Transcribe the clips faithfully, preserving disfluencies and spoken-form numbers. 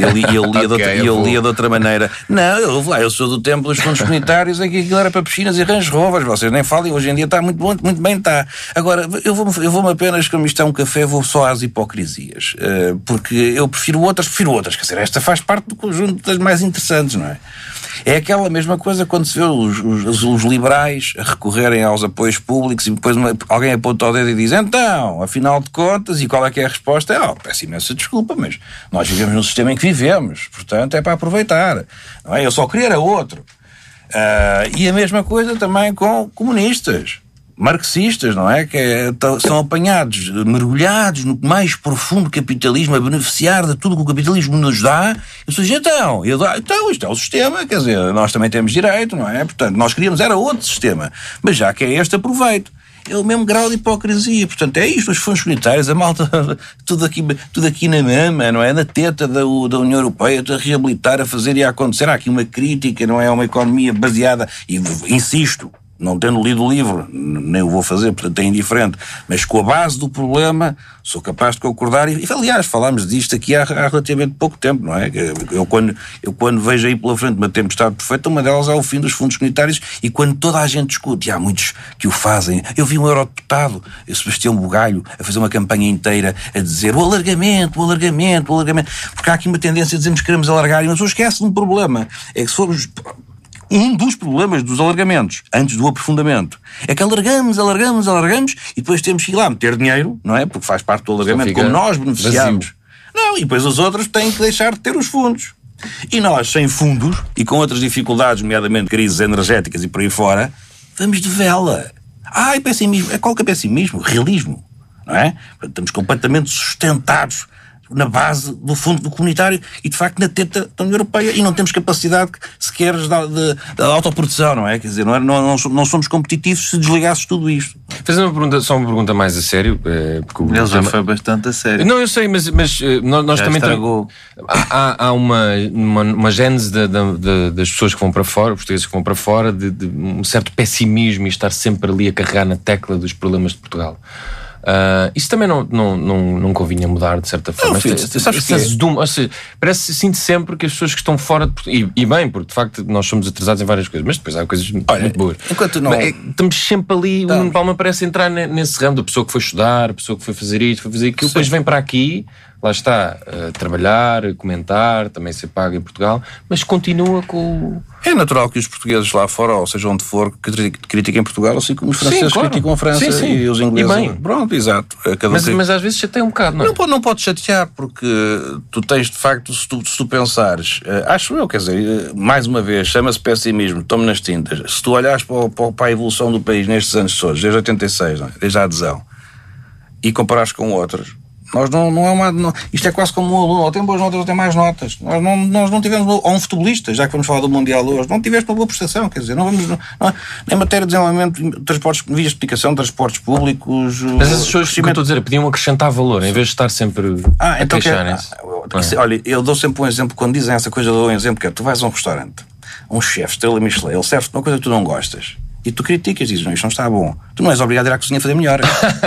ele, ele, lia, okay, de outra, ele lia de outra maneira. Não, eu vou lá, eu sou do tempo dos fundos comunitários, aqui aquilo era para piscinas e Range Rovers, vocês nem falem, hoje em dia está muito, bom, muito bem, está. Agora, eu vou-me eu vou apenas, como isto é um café, vou só às hipocrisias, uh, porque eu prefiro outras, prefiro outras, quer dizer, esta faz parte do conjunto das mais interessantes, não é? É aquela mesma coisa quando se vê os, os, os liberais recorrerem aos apoios públicos e depois uma, alguém aponta o dedo e diz, então, afinal de contas, e qual é que é a resposta? É, oh, peço imensa desculpa, mas nós vivemos no sistema em que vivemos, portanto é para aproveitar. Não é? Eu só queria era outro. Uh, e a mesma coisa também com comunistas, marxistas, não é? Que é, são apanhados, mergulhados no mais profundo capitalismo, a beneficiar de tudo que o capitalismo nos dá. Eu sou então, eu, então, isto é o sistema, quer dizer, nós também temos direito, não é? Portanto, nós queríamos era outro sistema, mas já que é este, aproveito. É o mesmo grau de hipocrisia, portanto, é isto, os fundos comunitários, a malta, tudo aqui, tudo aqui na mama, não é? Na teta da, da União Europeia, a reabilitar, a fazer e a acontecer. Há aqui uma crítica, não é? Uma economia baseada, e insisto, não tendo lido o livro, nem o vou fazer, portanto é indiferente, mas com a base do problema sou capaz de concordar, e aliás falámos disto aqui há, há relativamente pouco tempo, não é? Eu quando, eu quando vejo aí pela frente uma tempestade perfeita, uma delas é o fim dos fundos comunitários, e quando toda a gente discute, e há muitos que o fazem, eu vi um eurodeputado, o Sebastião Bugalho, a fazer uma campanha inteira a dizer o alargamento, o alargamento, o alargamento, porque há aqui uma tendência a dizermos que queremos alargar, e mas não esquece de um problema, é que se formos... Um dos problemas dos alargamentos, antes do aprofundamento, é que alargamos, alargamos, alargamos e depois temos que ir lá meter dinheiro, não é? Porque faz parte do alargamento, como nós beneficiamos. Vazio. Não, e depois os outros têm que deixar de ter os fundos. E nós, sem fundos, e com outras dificuldades, nomeadamente crises energéticas e por aí fora, vamos de vela. Ai, pessimismo. É qual que é pessimismo? Realismo, não é? Portanto, estamos completamente sustentados na base do fundo do comunitário e, de facto, na teta da União Europeia, e não temos capacidade sequer de, de, de autoprodução, não é? Quer dizer, não, é, não, não, não somos competitivos se desligasses tudo isto. Fazer uma pergunta, só uma pergunta mais a sério. É, porque o Ele já foi bastante a sério. Não, eu sei, mas, mas nós, nós também estragou. Há, há uma, uma, uma gênese de, de, de, das pessoas que vão para fora, os portugueses que vão para fora, de, de um certo pessimismo e estar sempre ali a carregar na tecla dos problemas de Portugal. Uh, isso também não, não, não, não convinha mudar de certa forma. Não, filho, este, sabes este, este zoom, ou seja, parece, sinto sempre que as pessoas que estão fora de Portugal, e, e bem, porque de facto nós somos atrasados em várias coisas, mas depois há coisas Olha, muito boas. Enquanto não... é, estamos sempre ali, o Nuno Palma parece entrar nesse ramo da pessoa que foi estudar, a pessoa que foi fazer isto, foi fazer aquilo, Sim. depois vem para aqui, lá está, a trabalhar, a comentar, também ser pago em Portugal, mas continua com... É natural que os portugueses lá fora, ou seja onde for, critiquem Portugal, assim como os franceses sim, claro. criticam a França sim, sim. e os ingleses. E bem. Pronto, exato. Cada mas, tem... mas às vezes chateia um bocado, não é? Não pode, não pode chatear, porque tu tens, de facto, se tu, se tu pensares, uh, acho eu, quer dizer, uh, mais uma vez, chama-se pessimismo, tome nas tintas. Se tu olhares para, para, para a evolução do país nestes anos todos, desde oitenta e seis, não é? Desde a adesão, e comparares com outros, nós não, não é uma... Não, isto é quase como um aluno, ou tem boas notas ou tem mais notas. Nós não, nós não tivemos... Ou um futebolista, já que vamos falar do Mundial hoje, não tiveste uma boa prestação, quer dizer, não vamos... Não, não, em matéria de desenvolvimento, transportes, vias de comunicação, transportes públicos... Mas as pessoas, que eu estou a dizer, podiam acrescentar valor, em vez de estar sempre ah, a então queixarem-se. Que, ah, olha, eu dou sempre um exemplo, quando dizem essa coisa, eu dou um exemplo, que é, tu vais a um restaurante, um chefe, estrela Michelin, ele serve-te uma coisa que tu não gostas. E tu criticas, dizes, não, isto não está bom. Tu não és obrigado a ir à cozinha a fazer melhor.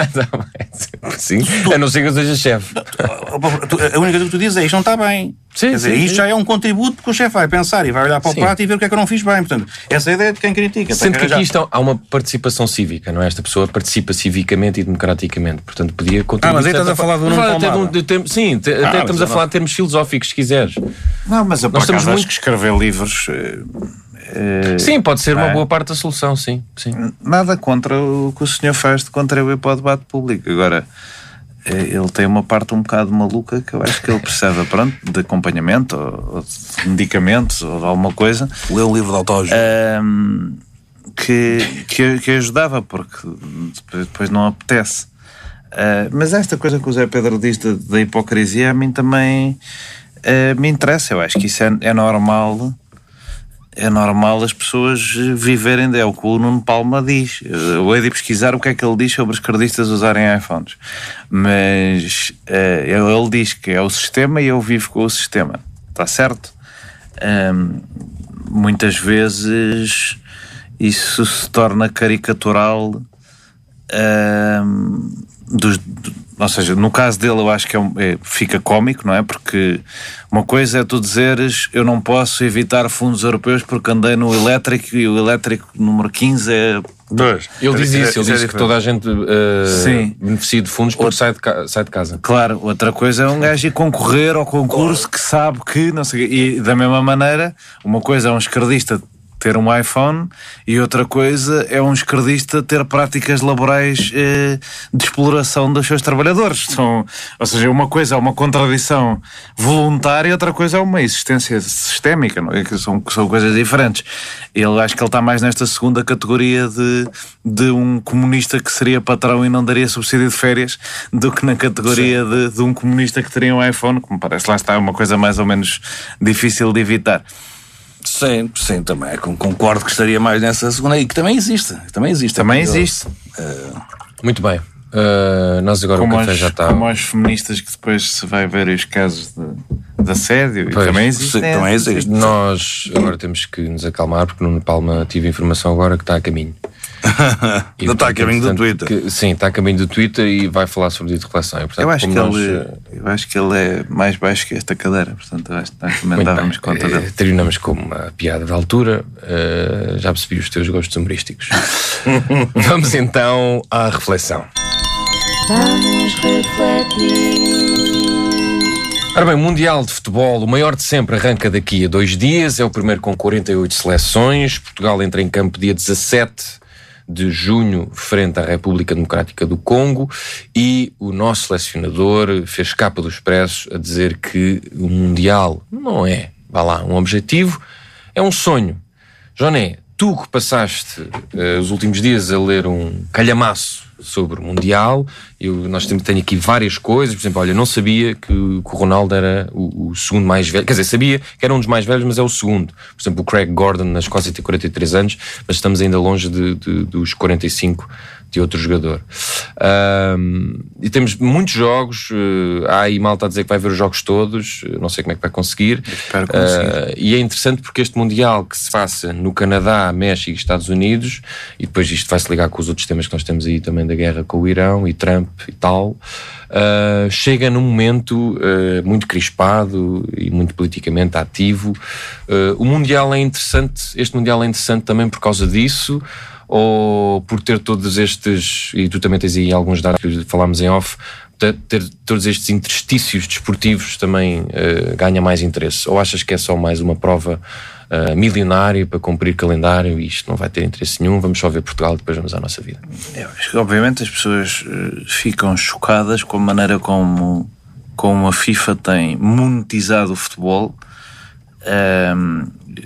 Sim, tu, a não ser que eu seja chefe. A única coisa que tu dizes é, isto não está bem. Sim, Quer dizer, sim, isto sim. já é um contributo, porque o chefe vai pensar e vai olhar para o sim. prato e ver o que é que eu não fiz bem. Portanto, essa é a ideia de quem critica. Sendo que aqui estão, há uma participação cívica, não é? Esta pessoa participa civicamente e democraticamente. Portanto, podia contribuir. Ah, mas aí estás a falar do Nuno Palmada. Sim, te, ah, até estamos a falar de termos filosóficos, se quiseres. Não, mas eu por acaso acaso muito... acho que escrever livros... Uh, sim, pode ser uma é? boa parte da solução, sim, sim. Nada contra o que o senhor faz de contribuir para o debate público. Agora, ele tem uma parte um bocado maluca que eu acho que ele precisa, pronto, de acompanhamento, ou, ou de medicamentos, ou de alguma coisa. Lê um livro de autoajuda. Uh, que, que, que ajudava, porque depois não apetece. Uh, mas esta coisa que o Zé Pedro diz da, da hipocrisia, a mim também uh, me interessa. Eu acho que isso é, é normal... É normal as pessoas viverem, é o que o Nuno Palma diz. Eu hei de pesquisar o que é que ele diz sobre os cardistas usarem iPhones. Mas uh, ele diz que é o sistema e eu vivo com o sistema. Está certo? Um, muitas vezes isso se torna caricatural um, dos, ou seja, no caso dele eu acho que é um, é, fica cómico, não é? Porque uma coisa é tu dizeres eu não posso evitar fundos europeus porque andei no elétrico e o elétrico número quinze é... Dois. Ele diz isso, ele é, diz é que toda a gente uh, beneficia de fundos porque sai de, ca- sai de casa. Claro, outra coisa é um gajo ir concorrer ao concurso que sabe que, não sei, e da mesma maneira, uma coisa é um esquerdista ter um iPhone e outra coisa é um esquerdista ter práticas laborais eh, de exploração dos seus trabalhadores. São, ou seja, uma coisa é uma contradição voluntária e outra coisa é uma existência sistémica, não é? Que são, são coisas diferentes. Ele, acho que ele está mais nesta segunda categoria de, de um comunista que seria patrão e não daria subsídio de férias do que na categoria de, de um comunista que teria um iPhone, que me parece, lá está, uma coisa mais ou menos difícil de evitar. Sim, sim, também concordo que estaria mais nessa segunda e que também existe. Também existe. Também existe. Uh... Muito bem. Uh, nós agora como o café as, já está. Como as feministas que depois se vai ver os casos de, de assédio. Pois, também existe. Sim, também existe. Nós agora temos que nos acalmar porque no Palma tive informação agora que está a caminho. E, não está a caminho do Twitter. Que, sim, está a caminho do Twitter e vai falar sobre dito de reflexão. E, portanto, eu, acho que nós, ele, eu acho que ele é mais baixo que esta cadeira, portanto, acho que nós também dávamos conta eh, dele. Terminamos com uma piada da altura. Uh, já percebi os teus gostos humorísticos. Vamos então à reflexão. Vamos refletir. Ora bem, o Mundial de Futebol, o maior de sempre, arranca daqui a dois dias. É o primeiro com quarenta e oito seleções. Portugal entra em campo dia dezassete de junho, frente à República Democrática do Congo, e o nosso selecionador fez capa do Expresso a dizer que o Mundial não é, vá lá, um objetivo, é um sonho. Joné, tu que passaste uh, os últimos dias a ler um calhamaço sobre o Mundial, eu, nós temos, tenho aqui várias coisas, por exemplo, olha, não sabia que, que o Ronaldo era o, o segundo mais velho, quer dizer, sabia que era um dos mais velhos, mas é o segundo. Por exemplo, o Craig Gordon na Escócia tem quarenta e três anos, mas estamos ainda longe de, de, dos quarenta e cinco de outro jogador. Um, e temos muitos jogos, uh, há aí malta a dizer que vai ver os jogos todos, não sei como é que vai conseguir. Espero conseguir. Uh, e é interessante porque este Mundial que se faça no Canadá, México e Estados Unidos, e depois isto vai se ligar com os outros temas que nós temos aí também da guerra com o Irão e Trump e tal, uh, chega num momento uh, muito crispado e muito politicamente ativo. Uh, o Mundial é interessante, este Mundial é interessante também por causa disso, ou por ter todos estes, e tu também tens aí alguns dados que falámos em off, ter, ter todos estes interstícios desportivos também uh, ganha mais interesse? Ou achas que é só mais uma prova uh, milionária para cumprir calendário e isto não vai ter interesse nenhum, vamos só ver Portugal e depois vamos à nossa vida? Eu acho que, obviamente, as pessoas uh, ficam chocadas com a maneira como, como a FIFA tem monetizado o futebol, um,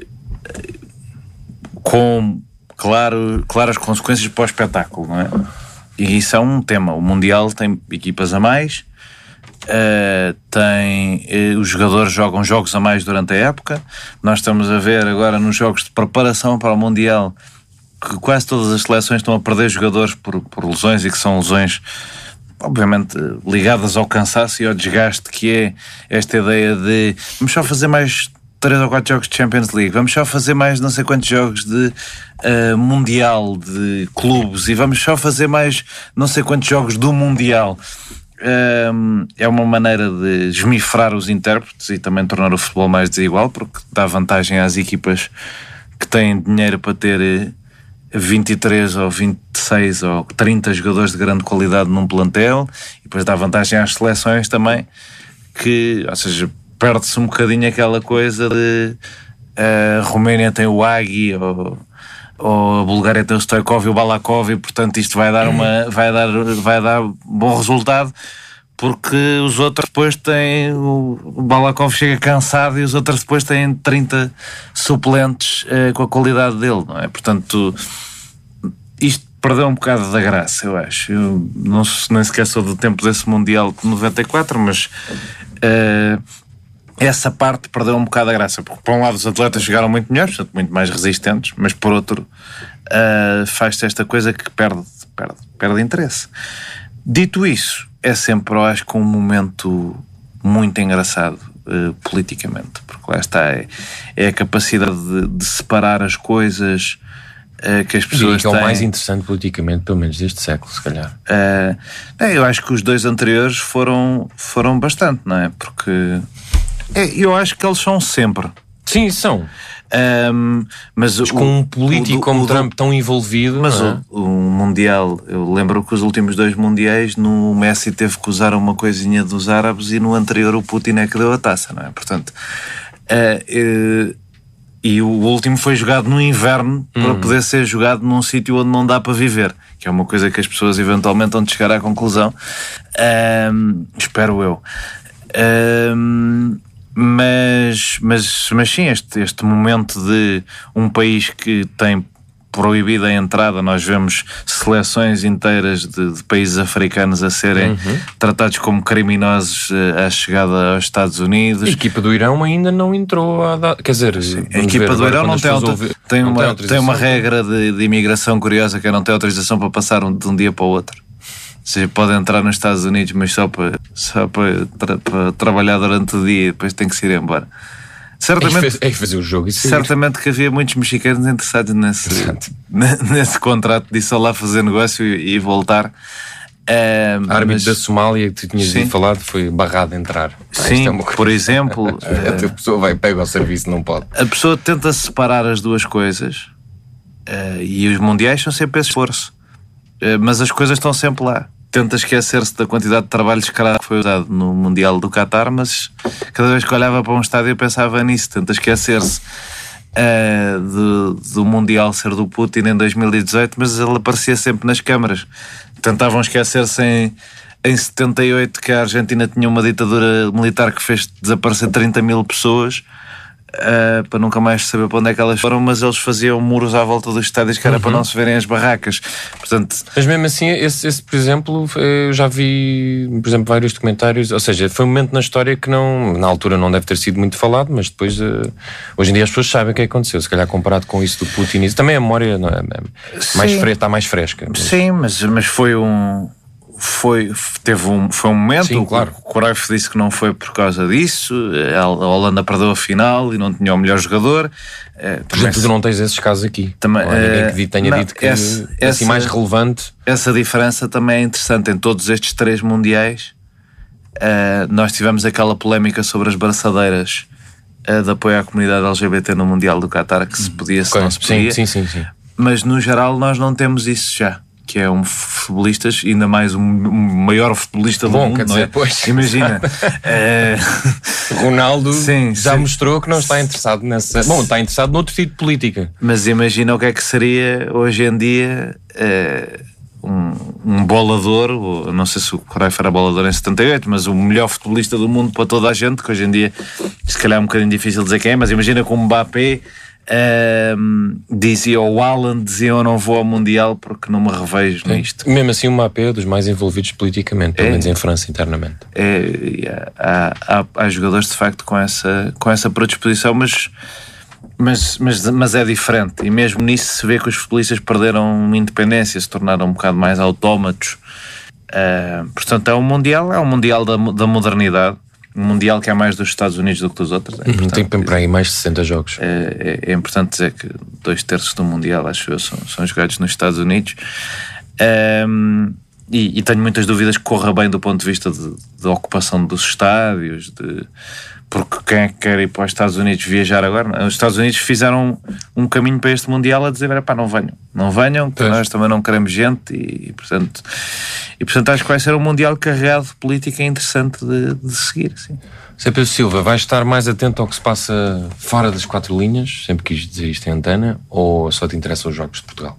com claro, claras consequências para o espetáculo, não é? E isso é um tema. O Mundial tem equipas a mais, uh, tem, uh, os jogadores jogam jogos a mais durante a época. Nós estamos a ver agora nos jogos de preparação para o Mundial que quase todas as seleções estão a perder jogadores por, por lesões, e que são lesões obviamente ligadas ao cansaço e ao desgaste, que é esta ideia de vamos só fazer mais três ou quatro jogos de Champions League, vamos só fazer mais não sei quantos jogos de uh, Mundial de clubes, e vamos só fazer mais não sei quantos jogos do Mundial. Um, é uma maneira de esmifrar os intérpretes e também tornar o futebol mais desigual, porque dá vantagem às equipas que têm dinheiro para ter vinte e três ou vinte e seis ou trinta jogadores de grande qualidade num plantel, e depois dá vantagem às seleções também, que, ou seja, perde-se um bocadinho aquela coisa de a Roménia tem o Águi, ou, ou a Bulgária tem o Stoichkov e o Balakov, e portanto isto vai dar, uma, vai dar, vai dar bom resultado, porque os outros depois têm o, o Balakov chega cansado e os outros depois têm trinta suplentes eh, com a qualidade dele, não é? Portanto, isto perdeu um bocado da graça, eu acho. Eu não nem sequer sou do tempo desse Mundial de noventa e quatro, mas uh, essa parte perdeu um bocado a graça, porque por um lado os atletas chegaram muito melhores, muito mais resistentes, mas por outro uh, faz-se esta coisa que perde, perde, perde interesse. Dito isso, é sempre, eu acho, um momento muito engraçado uh, politicamente, porque lá está, é, é a capacidade de, de separar as coisas uh, que as pessoas que é têm. o mais interessante politicamente, pelo menos deste século, se calhar. Uh, é, eu acho que os dois anteriores foram, foram bastante, não é? Porque é, eu acho que eles são sempre. Sim, são. Um, mas Mas o, com um político o, como o, Trump tão envolvido. Mas não é? o, o Mundial, eu lembro que os últimos dois Mundiais, no Messi teve que usar uma coisinha dos árabes e no anterior o Putin é que deu a taça, não é? Portanto, uh, uh, e o último foi jogado no inverno hum. para poder ser jogado num sítio onde não dá para viver, que é uma coisa que as pessoas eventualmente vão de chegar à conclusão. Um, espero eu. Um, Mas, mas, mas sim, este, este momento de um país que tem proibida a entrada, nós vemos seleções inteiras de, de países africanos a serem uhum. tratados como criminosos à chegada aos Estados Unidos. A equipa do Irão ainda não entrou a dar, quer dizer, sim, a equipa do Irão não tem, auto, ouve, tem, não uma, tem, tem uma regra de, de imigração curiosa, que é não ter autorização para passar de um dia para o outro. Ou seja, pode entrar nos Estados Unidos, mas só para, só para, tra, para trabalhar durante o dia e depois tem que se ir embora. Certamente, é fazer o jogo. Isso certamente que havia muitos mexicanos interessados nesse, nesse contrato de ir só lá fazer negócio e, e voltar. Uh, a árbitro mas, da Somália que tu tinhas falado foi barrado a entrar. Sim, ah, é por exemplo. uh, a pessoa vai, pega o serviço, não pode. A pessoa tenta separar as duas coisas uh, e os mundiais são sempre esse esforço. Uh, mas as coisas estão sempre lá. Tenta esquecer-se da quantidade de trabalho descarado que foi usado no Mundial do Qatar, mas cada vez que olhava para um estádio eu pensava nisso. Tenta esquecer-se uh, de, do Mundial ser do Putin em dois mil e dezoito, mas ele aparecia sempre nas câmaras. Tentavam esquecer-se em, em setenta e oito que a Argentina tinha uma ditadura militar que fez desaparecer trinta mil pessoas, Uh, para nunca mais saber para onde é que elas foram, mas eles faziam muros à volta dos estádios que era uhum. para não se verem as barracas. Portanto... Mas mesmo assim, esse, esse, por exemplo, eu já vi, por exemplo, vários documentários, ou seja, foi um momento na história que não, na altura não deve ter sido muito falado, mas depois, uh, hoje em dia as pessoas sabem o que aconteceu, se calhar comparado com isso do Putin, isso também a memória não é, é mais fre- está mais fresca. Mas... Sim, mas, mas foi um... Foi, teve um, foi um momento. Sim, claro. O Cruyff disse que não foi por causa disso. A Holanda perdeu a final e não tinha o melhor jogador. Por exemplo, tu não tens esses casos aqui. Também, não há ninguém que tenha não, dito que esse, é assim essa, mais relevante. Essa diferença também é interessante. Em todos estes três mundiais, uh, nós tivemos aquela polémica sobre as braçadeiras uh, de apoio à comunidade L G B T no Mundial do Qatar, que se podia, se okay. não se podia. Sim, sim, sim, sim. Mas no geral nós não temos isso já. Que é um futebolista, ainda mais um, um maior futebolista Bom, do mundo, quer dizer, não é? Pois. Imagina. é... Ronaldo sim, já sim. mostrou que não está interessado nessa... Bom, está interessado noutro tipo de política. Mas imagina o que é que seria hoje em dia é, um, um bolador, ou, não sei se o Cruyff era bolador em setenta e oito, mas o melhor futebolista do mundo para toda a gente, que hoje em dia se calhar é um bocadinho difícil dizer quem é, mas imagina com o Mbappé Um, dizia o Haaland, dizia eu não vou ao Mundial porque não me revejo Sim. nisto. Mesmo assim o Mbappé é dos mais envolvidos politicamente, pelo é, menos em França internamente. É, há, há, há jogadores de facto com essa, com essa predisposição, mas, mas, mas, mas é diferente, e mesmo nisso se vê que os futebolistas perderam independência, se tornaram um bocado mais autómatos. Uh, portanto é um Mundial, é um Mundial da, da modernidade. Um Mundial que é mais dos Estados Unidos do que dos outros. É uhum, tem para aí mais de sessenta jogos. É, é, é importante dizer que dois terços do Mundial, acho eu, são, são jogados nos Estados Unidos. Um, e, e tenho muitas dúvidas que corra bem do ponto de vista de, de ocupação dos estádios, de, porque quem é que quer ir para os Estados Unidos viajar agora? Os Estados Unidos fizeram um, um caminho para este Mundial a dizer, pá, não venham, não venham, que nós também não queremos gente, e, e portanto... E portanto acho que vai ser um Mundial carregado de política interessante de, de seguir. Sim. Zé Pedro Silva, vais estar mais atento ao que se passa fora das quatro linhas? Sempre quis dizer isto em antena, ou só te interessam os jogos de Portugal?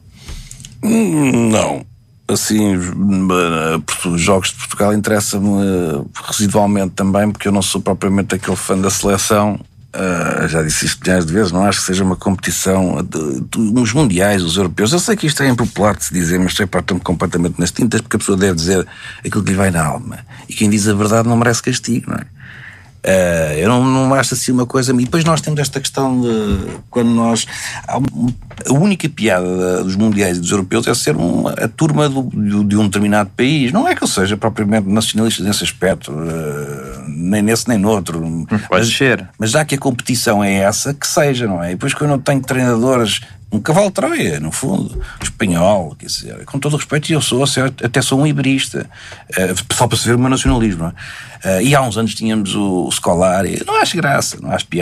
Não. Assim, os jogos de Portugal interessam-me residualmente também, porque eu não sou propriamente aquele fã da seleção. Uh, já disse isto milhares de vezes, não acho que seja uma competição de, de, uns mundiais, os europeus. Eu sei que isto é impopular de se dizer, mas sei, parto-me completamente nas tintas, porque a pessoa deve dizer aquilo que lhe vai na alma, e quem diz a verdade não merece castigo, não é? Uh, eu não, não acho assim uma coisa. E depois nós temos esta questão de quando nós a única piada dos mundiais e dos europeus é ser uma, a turma do, de um determinado país. Não é que eu seja propriamente nacionalista nesse aspecto. Uh, nem nesse nem no outro. Pode mas, ser. mas já que a competição é essa, que seja, não é? E depois que eu não tenho treinadores, um cavalo de Troia, no fundo, espanhol, quer dizer, com todo o respeito, eu sou, até sou um iberista, uh, só para se ver o meu nacionalismo, não é? Uh, e há uns anos tínhamos o, o Scolari, não acho graça, não acho piada.